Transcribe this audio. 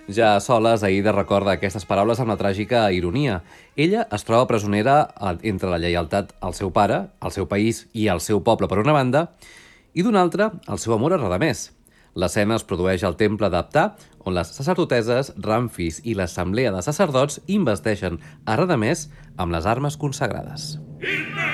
Ja sola, Zaida recorda aquestes paraules amb la tràgica ironia. Ella es troba presonera entre la lleialtat al seu pare, al seu país i al seu poble per una banda, i d'una altra, el seu amor a Radamés. L'escena es produeix al temple d'Aptà, on les sacerdoteses, Ramfis i l'assemblea de sacerdots investeixen a Radamés amb les armes consagrades.